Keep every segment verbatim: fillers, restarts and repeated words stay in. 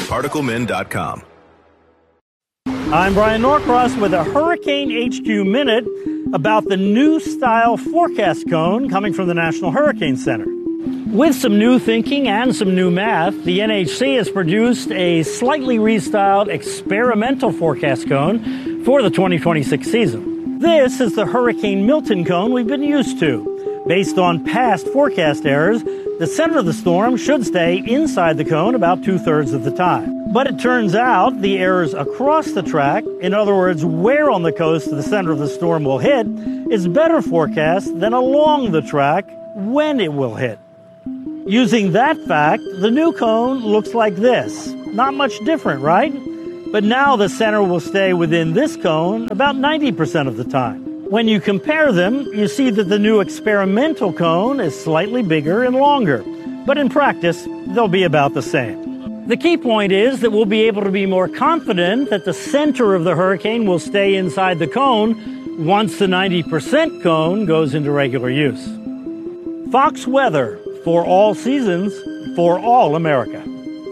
particle men dot com. I'm Brian Norcross with a Hurricane H Q Minute about the new style forecast cone coming from the National Hurricane Center. With some new thinking and some new math, the N H C has produced a slightly restyled experimental forecast cone for the twenty twenty-six season. This is the Hurricane Milton cone we've been used to. Based on past forecast errors, the center of the storm should stay inside the cone about two-thirds of the time. But it turns out the errors across the track, in other words, where on the coast the center of the storm will hit, is better forecast than along the track when it will hit. Using that fact, the new cone looks like this. Not much different, right? But now the center will stay within this cone about ninety percent of the time. When you compare them, you see that the new experimental cone is slightly bigger and longer. But in practice, they'll be about the same. The key point is that we'll be able to be more confident that the center of the hurricane will stay inside the cone once the ninety percent cone goes into regular use. Fox Weather, for all seasons, for all America.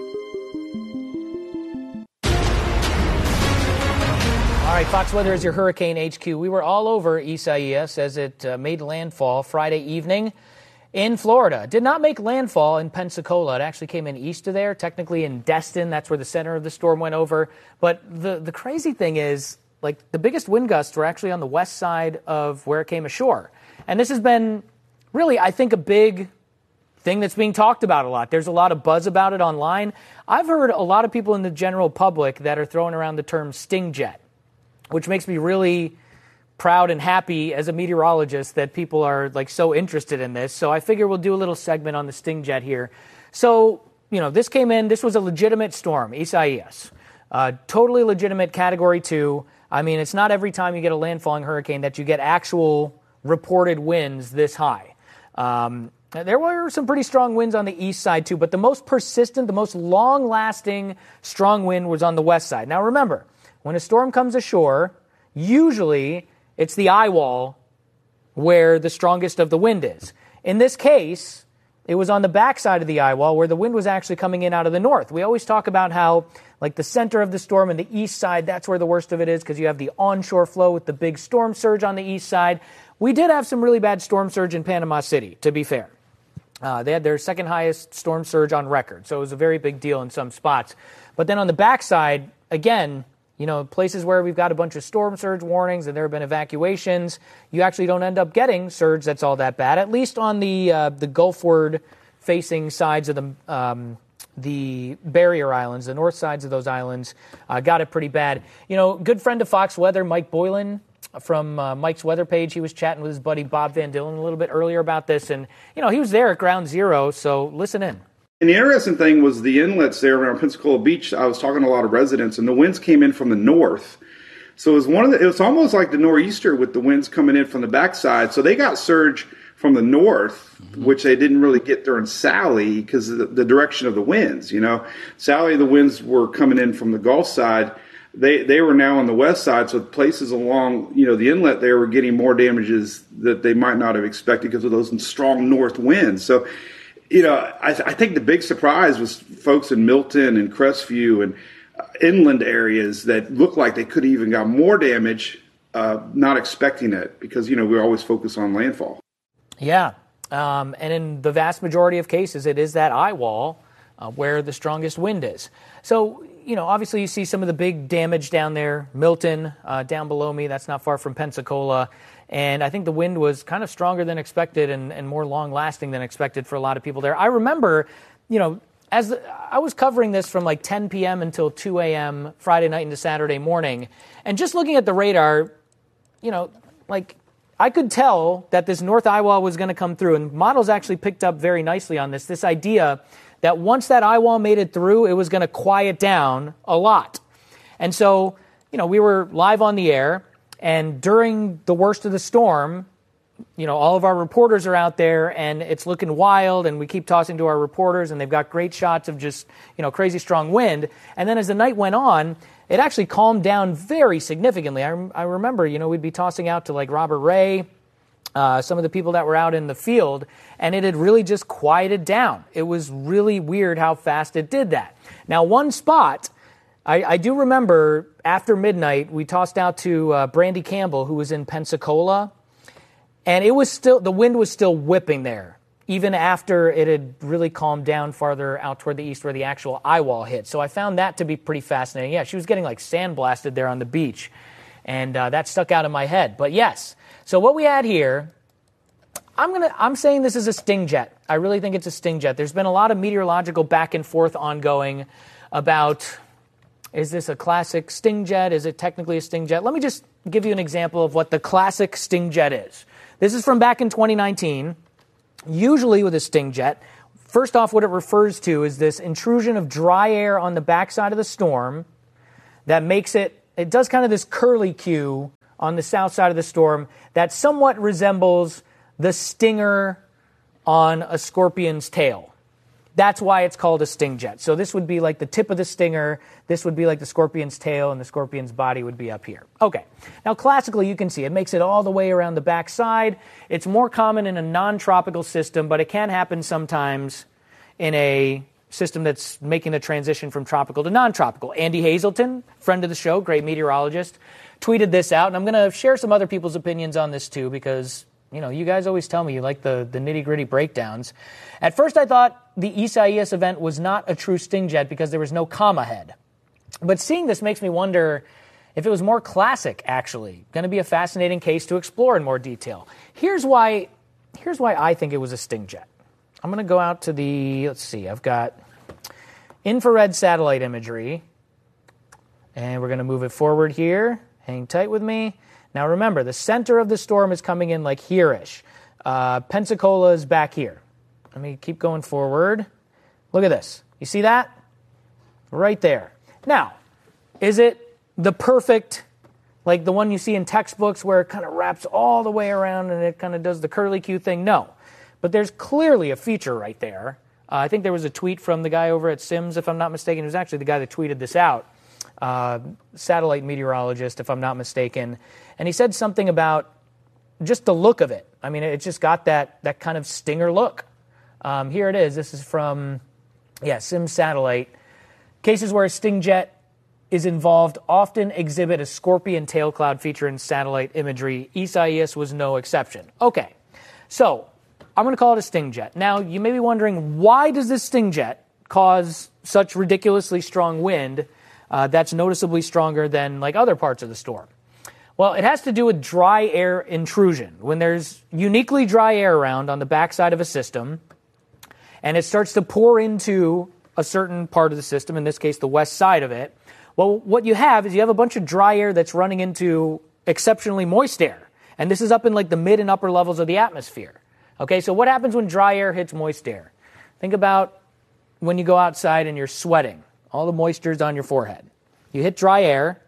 All right, Fox Weather is your Hurricane H Q. We were all over Isaias as it uh, made landfall Friday evening in Florida. Did not make landfall in Pensacola. It actually came in east of there, technically in Destin. That's where the center of the storm went over. But the, the crazy thing is, like, the biggest wind gusts were actually on the west side of where it came ashore. And this has been really, I think, a big thing that's being talked about a lot. There's a lot of buzz about it online. I've heard a lot of people in the general public that are throwing around the term sting jet, which makes me really proud and happy as a meteorologist that people are like so interested in this. So I figure we'll do a little segment on the sting jet here. So, you know, this came in, this was a legitimate storm, Isaias. Uh, totally legitimate category two. I mean, it's not every time you get a landfalling hurricane that you get actual reported winds this high. Um, there were some pretty strong winds on the east side too, but the most persistent, the most long-lasting strong wind was on the west side. Now remember, when a storm comes ashore, usually it's the eye wall where the strongest of the wind is. In this case, it was on the backside of the eye wall where the wind was actually coming in out of the north. We always talk about how, like, the center of the storm and the east side, that's where the worst of it is because you have the onshore flow with the big storm surge on the east side. We did have some really bad storm surge in Panama City, to be fair. Uh, they had their second highest storm surge on record, so it was a very big deal in some spots. But then on the backside, again, you know, places where we've got a bunch of storm surge warnings and there have been evacuations, you actually don't end up getting surge that's all that bad, at least on the uh, the Gulfward-facing sides of the um, the barrier islands, the north sides of those islands, uh, got it pretty bad. You know, good friend of Fox Weather, Mike Boylan, from uh, Mike's weather page, he was chatting with his buddy Bob Van Dillen a little bit earlier about this, and, you know, he was there at ground zero, so listen in. And the interesting thing was the inlets there around Pensacola Beach. I was talking to a lot of residents, and the winds came in from the north. So it was one of the, it was almost like the nor'easter with the winds coming in from the backside. So they got surge from the north, mm-hmm. which they didn't really get during Sally because of the, the direction of the winds. You know, Sally, the winds were coming in from the Gulf side. They they were now on the west side, so places along, you know, the inlet there were getting more damages that they might not have expected because of those strong north winds. So, you know, I, I think the big surprise was folks in Milton and Crestview and uh, inland areas that looked like they could have even got more damage, uh, not expecting it because, you know, we always focus on landfall. Yeah, um, and in the vast majority of cases, it is that eye wall uh, where the strongest wind is. So, you know, obviously you see some of the big damage down there. Milton, uh, down below me, that's not far from Pensacola. And I think the wind was kind of stronger than expected and, and more long-lasting than expected for a lot of people there. I remember, you know, as the, I was covering this from like ten p.m. until two a.m. Friday night into Saturday morning, and just looking at the radar, you know, like I could tell that this north eye wall was going to come through, and models actually picked up very nicely on this, this idea that once that eye wall made it through, it was going to quiet down a lot. And so, you know, we were live on the air, and during the worst of the storm, you know, all of our reporters are out there, and it's looking wild, and we keep tossing to our reporters, and they've got great shots of just, you know, crazy strong wind. And then as the night went on, it actually calmed down very significantly. I, I remember, you know, we'd be tossing out to, like, Robert Ray, uh, some of the people that were out in the field, and it had really just quieted down. It was really weird how fast it did that. Now, one spot, I, I do remember after midnight, we tossed out to uh, Brandy Campbell, who was in Pensacola, and it was still, the wind was still whipping there, even after it had really calmed down farther out toward the east where the actual eye wall hit. So I found that to be pretty fascinating. Yeah, she was getting like sandblasted there on the beach, and uh, that stuck out in my head. But yes, so what we had here, I'm gonna, I'm saying this is a sting jet. I really think it's a sting jet. There's been a lot of meteorological back and forth ongoing about, is this a classic sting jet? Is it technically a sting jet? Let me just give you an example of what the classic sting jet is. This is from back in twenty nineteen. Usually with a sting jet, first off, what it refers to is this intrusion of dry air on the backside of the storm that makes it, it does kind of this curlicue on the south side of the storm that somewhat resembles the stinger on a scorpion's tail. That's why it's called a sting jet. So this would be like the tip of the stinger. This would be like the scorpion's tail, and the scorpion's body would be up here. Okay. Now, classically, you can see it makes it all the way around the backside. It's more common in a non-tropical system, but it can happen sometimes in a system that's making the transition from tropical to non-tropical. Andy Hazelton, friend of the show, great meteorologist, tweeted this out, and I'm going to share some other people's opinions on this too, because you know, you guys always tell me you like the, the nitty-gritty breakdowns. At first, I thought the Isaias event was not a true sting jet because there was no comma head. But seeing this makes me wonder if it was more classic, actually. Going to be a fascinating case to explore in more detail. Here's why, here's why I think it was a sting jet. I'm going to go out to the, let's see, I've got infrared satellite imagery. And we're going to move it forward here. Hang tight with me. Now remember, the center of the storm is coming in like here-ish. Uh, Pensacola is back here. Let me keep going forward. Look at this. You see that? Right there. Now, is it the perfect, like the one you see in textbooks where it kind of wraps all the way around and it kind of does the curlicue thing? No. But there's clearly a feature right there. Uh, I think there was a tweet from the guy over at Sims, if I'm not mistaken. It was actually the guy that tweeted this out. Uh, satellite meteorologist, if I'm not mistaken. And he said something about just the look of it. I mean, it just got that that kind of stinger look. Um, here it is. This is from, yeah, Sims Satellite. Cases where a sting jet is involved often exhibit a scorpion tail cloud feature in satellite imagery. Isaias was no exception. Okay, so I'm going to call it a sting jet. Now, you may be wondering, why does this sting jet cause such ridiculously strong wind Uh, that's noticeably stronger than like other parts of the storm? Well, it has to do with dry air intrusion. When there's uniquely dry air around on the backside of a system, and it starts to pour into a certain part of the system, in this case the west side of it, well, what you have is you have a bunch of dry air that's running into exceptionally moist air. And this is up in like the mid and upper levels of the atmosphere. Okay, so what happens when dry air hits moist air? Think about when you go outside and you're sweating. All the moisture is on your forehead. You hit dry air,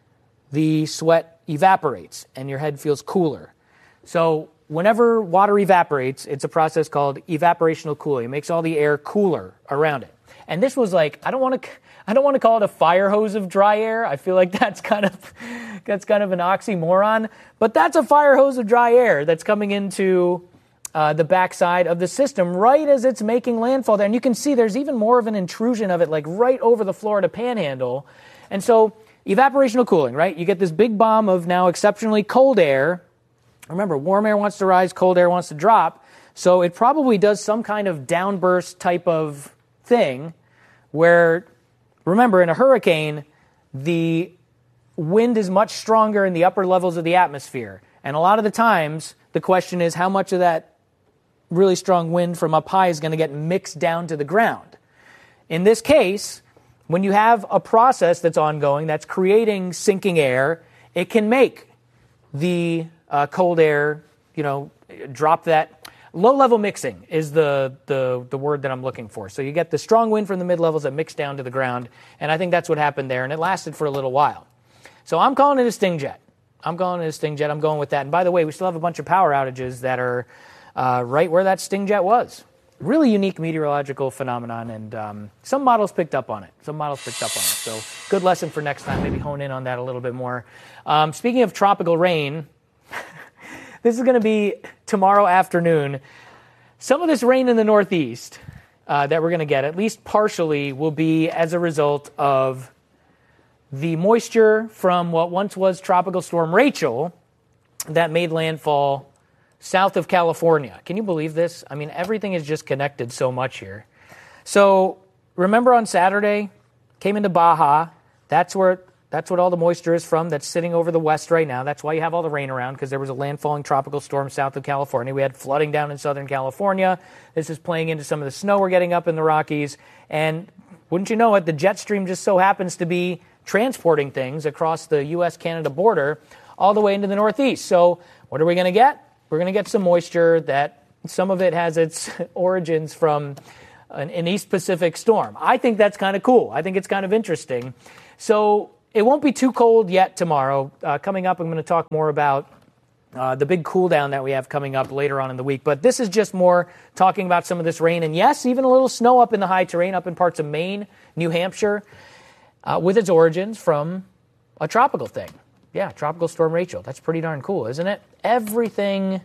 the sweat evaporates, and your head feels cooler. So whenever water evaporates, it's a process called evaporational cooling. It makes all the air cooler around it. And this was like, I don't want to, I don't want to call it a fire hose of dry air. I feel like that's kind of, that's kind of an oxymoron. But that's a fire hose of dry air that's coming into Uh, the backside of the system right as it's making landfall there. And you can see there's even more of an intrusion of it like right over the Florida Panhandle. And so evaporational cooling, right? You get this big bomb of now exceptionally cold air. Remember, warm air wants to rise, cold air wants to drop. So it probably does some kind of downburst type of thing where, remember, in a hurricane, the wind is much stronger in the upper levels of the atmosphere. And a lot of the times, the question is how much of that really strong wind from up high is going to get mixed down to the ground. In this case, when you have a process that's ongoing, that's creating sinking air, it can make the uh, cold air, you know, drop that. Low-level mixing is the, the, the word that I'm looking for. So you get the strong wind from the mid-levels that mix down to the ground, and I think that's what happened there, and it lasted for a little while. So I'm calling it a sting jet. I'm calling it a sting jet. I'm going with that. And by the way, we still have a bunch of power outages that are Uh, right where that sting jet was. Really unique meteorological phenomenon, and um, some models picked up on it. Some models picked up on it. So good lesson for next time. Maybe hone in on that a little bit more. Um, speaking of tropical rain, This is going to be tomorrow afternoon. Some of this rain in the Northeast uh, that we're going to get, at least partially, will be as a result of the moisture from what once was Tropical Storm Rachel that made landfall south of California. Can you believe this? I mean, everything is just connected so much here. So remember on Saturday, came into Baja. That's where that's what all the moisture is from. That's sitting over the west right now. That's why you have all the rain around, because there was a landfalling tropical storm south of California. We had flooding down in Southern California. This is playing into some of the snow we're getting up in the Rockies. And wouldn't you know it, the jet stream just so happens to be transporting things across the U S Canada border all the way into the Northeast. So what are we going to get? We're going to get some moisture that some of it has its origins from an, an East Pacific storm. I think that's kind of cool. I think it's kind of interesting. So it won't be too cold yet tomorrow. Uh, coming up, I'm going to talk more about uh, the big cool down that we have coming up later on in the week. But this is just more talking about some of this rain. And yes, even a little snow up in the high terrain, up in parts of Maine, New Hampshire, uh, with its origins from a tropical thing. Yeah, Tropical Storm Rachel. That's pretty darn cool, isn't it? Everything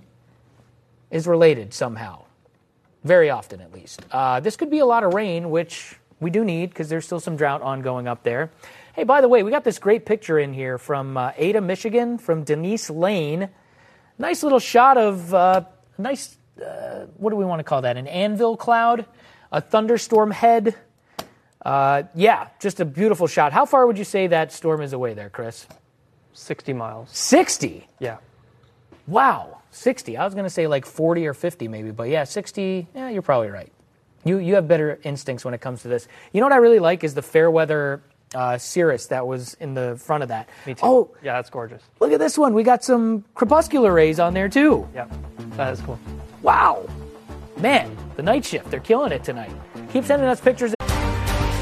is related somehow. Very often, at least. Uh, this could be a lot of rain, which we do need because there's still some drought ongoing up there. Hey, by the way, we got this great picture in here from uh, Ada, Michigan, from Denise Lane. Nice little shot of uh, a nice, uh, what do we want to call that, an anvil cloud, a thunderstorm head. Uh, yeah, just a beautiful shot. How far would you say that storm is away there, Chris? sixty miles. sixty? Yeah. Wow, sixty. I was going to say like forty or fifty maybe, but yeah, sixty, yeah, you're probably right. You you have better instincts when it comes to this. You know what I really like is the Fairweather uh, Cirrus that was in the front of that. Me too. Oh, yeah, that's gorgeous. Look at this one. We got some crepuscular rays on there too. Yeah, that is cool. Wow. Man, the night shift, they're killing it tonight. Keep sending us pictures.